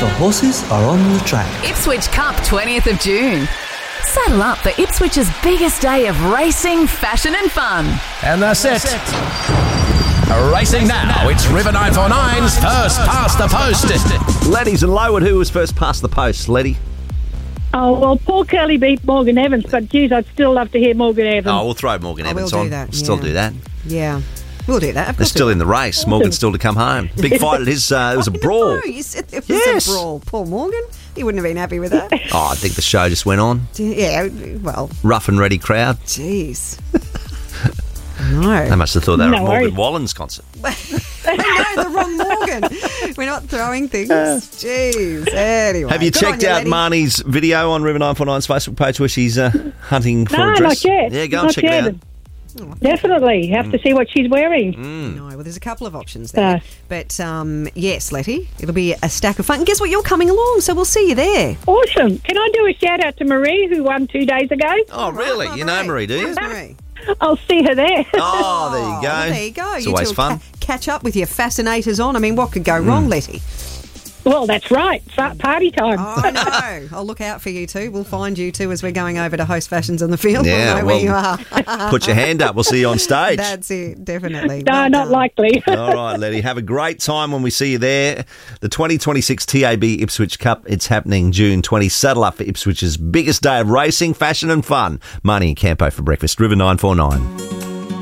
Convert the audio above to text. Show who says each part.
Speaker 1: The horses are on the track.
Speaker 2: Ipswich Cup 20th of June. Saddle up for Ipswich's biggest day of racing, fashion and fun.
Speaker 3: And that's it. Racing now, it's River 949's first past the post.
Speaker 4: Letty's in Lowood. Who was first past the post, Letty?
Speaker 5: Oh, well, Paul Curley beat Morgan Evans, but, geez, I'd still love to hear Morgan Evans.
Speaker 4: Oh, we'll throw Morgan Evans
Speaker 6: we'll
Speaker 4: on.
Speaker 6: do that,
Speaker 4: Still
Speaker 6: yeah.
Speaker 4: do that.
Speaker 6: Yeah, we'll do that. Of
Speaker 4: They're
Speaker 6: course
Speaker 4: still
Speaker 6: we
Speaker 4: in the race. Morgan's still to come home. Big fight. It was a brawl.
Speaker 6: No, you said it was
Speaker 4: Yes.
Speaker 6: a brawl. Paul Morgan, he wouldn't have been happy with that.
Speaker 4: Oh, I think the show just went on.
Speaker 6: Yeah, well,
Speaker 4: Rough and ready crowd.
Speaker 6: jeez. No.
Speaker 4: They must have thought they were
Speaker 5: No
Speaker 4: at Morgan
Speaker 5: worries.
Speaker 4: Wallen's concert.
Speaker 6: No, the wrong Morgan. We're not throwing things. Jeez. Anyway.
Speaker 4: Have you
Speaker 6: good on
Speaker 4: checked out
Speaker 6: Letty.
Speaker 4: Marnie's video on River 949's Facebook page where she's hunting for a
Speaker 5: No,
Speaker 4: dress?
Speaker 5: not yet.
Speaker 4: Yeah, go and
Speaker 5: Not
Speaker 4: check
Speaker 5: yet.
Speaker 4: it out.
Speaker 5: Definitely. Have to see what she's wearing.
Speaker 6: No, well, there's a couple of options there. But, yes, Letty, it'll be a stack of fun. And guess what? You're coming along, so we'll see you there.
Speaker 5: Awesome. Can I do a shout-out to Marie, who won 2 days ago?
Speaker 4: Oh, really? You know Marie, do you?
Speaker 6: Where's Marie?
Speaker 5: I'll see her there.
Speaker 4: Oh, there you go.
Speaker 6: Well, there you go.
Speaker 4: It's
Speaker 6: You
Speaker 4: always
Speaker 6: two
Speaker 4: fun.
Speaker 6: catch up with your fascinators on. I mean, what could go wrong, Letty?
Speaker 5: Well, that's right. Party time.
Speaker 6: Oh, no. I'll look out for you two. We'll find you two as we're going over to host Fashions on the Field.
Speaker 4: Yeah,
Speaker 6: we'll know where you are.
Speaker 4: Put your hand up. We'll see you on stage.
Speaker 6: That's it, definitely.
Speaker 5: No,
Speaker 6: Well
Speaker 5: not
Speaker 6: done.
Speaker 5: likely.
Speaker 4: All right, Letty. Have a great time when we see you there. The 2026 TAB Ipswich Cup. It's happening June 20. Saddle up for Ipswich's biggest day of racing, fashion and fun. Marnie and Campo for breakfast. River 949.